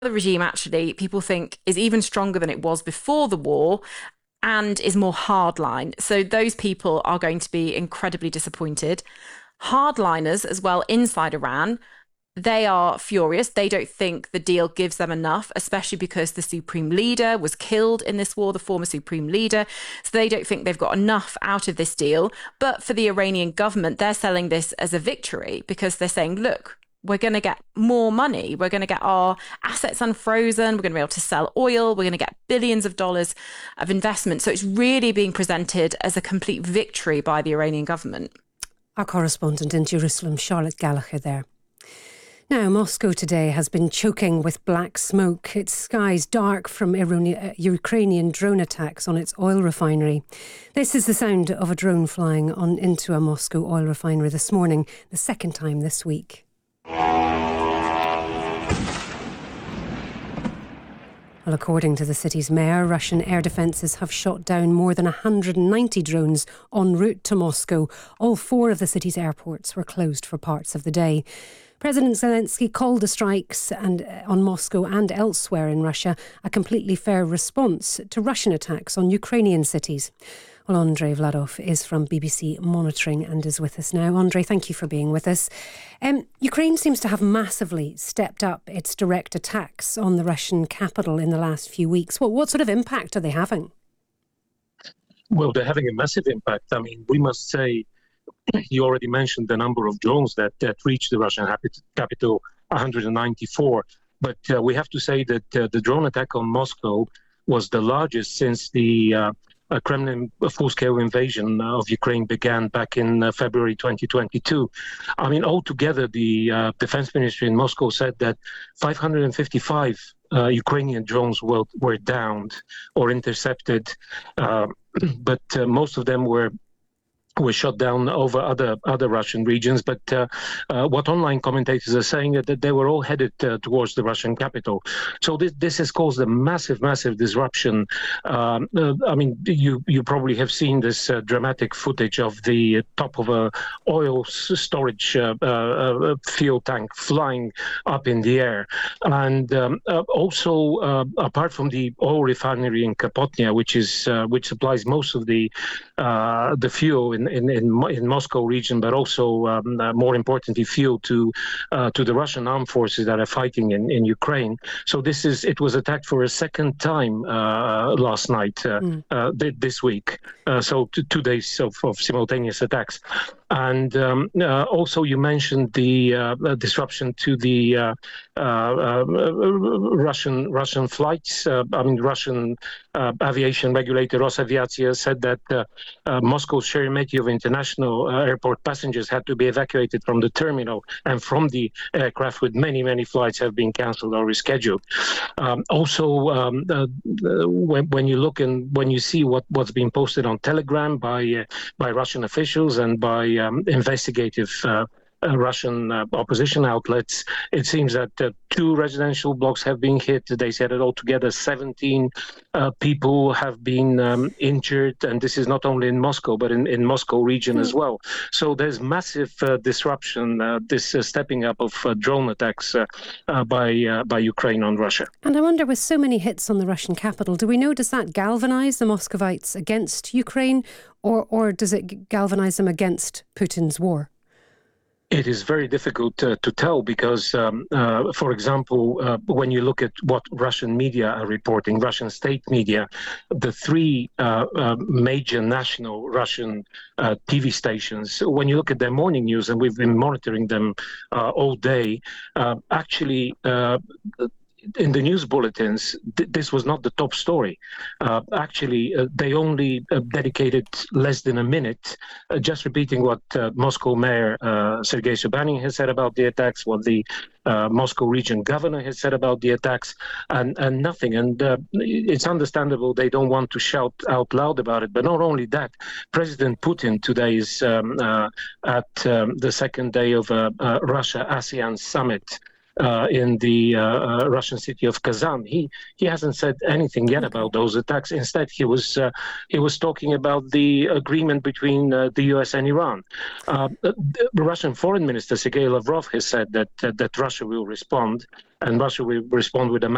the regime, actually, people think is even stronger than it was before the war and is more hardline. So those people are going to be incredibly disappointed. Hardliners as well inside Iran, they are furious. They don't think the deal gives them enough, especially because the supreme leader was killed in this war, the former supreme leader. So they don't think they've got enough out of this deal. But for the Iranian government, they're selling this as a victory because they're saying, look, we're going to get more money. We're going to get our assets unfrozen. We're going to be able to sell oil. We're going to get billions of dollars of investment. So it's really being presented as a complete victory by the Iranian government. Our correspondent in Jerusalem, Charlotte Gallagher there. Now, Moscow today has been choking with black smoke. Its skies dark from Ukrainian drone attacks on its oil refinery. This is the sound of a drone flying into a Moscow oil refinery this morning, the second time this week. Well, according to the city's mayor, Russian air defences have shot down more than 190 drones en route to Moscow. All 4 of the city's airports were closed for parts of the day. President Zelensky called the strikes on Moscow and elsewhere in Russia a completely fair response to Russian attacks on Ukrainian cities. Well, Andrei Vladov is from BBC Monitoring and is with us now. Andrei, thank you for being with us. Ukraine seems to have massively stepped up its direct attacks on the Russian capital in the last few weeks. What sort of impact are they having? Well, they're having a massive impact. I mean, we must say, you already mentioned the number of drones that reached the Russian capital, 194. But we have to say that the drone attack on Moscow was the largest since the Kremlin full-scale invasion of Ukraine began back in February 2022. I mean, altogether, the defense ministry in Moscow said that 555 Ukrainian drones were downed or intercepted, but most of them were shot down over other Russian regions. But what online commentators are saying is that they were all headed towards the Russian capital. So this has caused a massive disruption. I mean, you probably have seen this dramatic footage of the top of a oil storage fuel tank flying up in the air. And also, apart from the oil refinery in Kropotnia, which supplies most of the fuel in Moscow region, but also more importantly, fuel to the Russian armed forces that are fighting in Ukraine. So it was attacked for a second time last night, this week. So 2 days of simultaneous attacks. And also, you mentioned the disruption to the Russian flights. Russian aviation regulator Rosaviatsia said that Moscow's Sheremetyevo International Airport passengers had to be evacuated from the terminal and from the aircraft, with many flights have been cancelled or rescheduled. When you look and when you see what's being posted on Telegram by Russian officials and by investigative Russian opposition outlets, it seems that 2 residential blocks have been hit. They said that altogether 17 people have been injured, and this is not only in Moscow, but in Moscow region as well. So there's massive disruption, this stepping up of drone attacks by Ukraine on Russia. And I wonder, with so many hits on the Russian capital, does that galvanise the Muscovites against Ukraine, or does it galvanise them against Putin's war? It is very difficult to tell because, for example, when you look at what Russian media are reporting, Russian state media, the 3 major national Russian TV stations, when you look at their morning news, and we've been monitoring them all day, actually in the news bulletins, this was not the top story. They only dedicated less than a minute just repeating what Moscow Mayor Sergei Sobyanin has said about the attacks, what the Moscow region governor has said about the attacks, and nothing. And it's understandable they don't want to shout out loud about it. But not only that, President Putin today is at the second day of Russia-ASEAN summit in the Russian city of Kazan. He hasn't said anything yet about those attacks. Instead, he was talking about the agreement between the US and Iran. The Russian Foreign Minister Sergei Lavrov has said that Russia will respond, and Russia will respond with a